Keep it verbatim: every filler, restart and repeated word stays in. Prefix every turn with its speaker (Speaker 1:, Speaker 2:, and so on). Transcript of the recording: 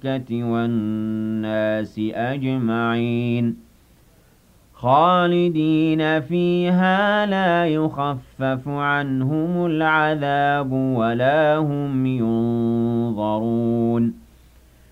Speaker 1: الْمَلَائِكَةِ وَالنَّاسِ أَجْمَعِينَ خَالِدِينَ فِيهَا لَا يُخَفَّفُ عَنْهُمُ الْعَذَابُ وَلَا هُمْ يُنظَرُونَ